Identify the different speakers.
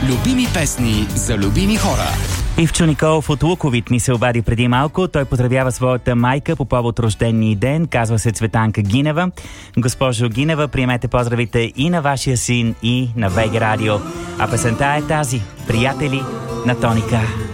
Speaker 1: Любими песни за любими хора.
Speaker 2: Ивчо Николов от Луковит ни се обади преди малко. Той поздравява своята майка по повод рождения ден. Казва се Цветанка Гинева. Госпожо Гинева, приемете поздравите и на вашия син, и на ВГ Радио. А песента е тази: Приятели на Тоника.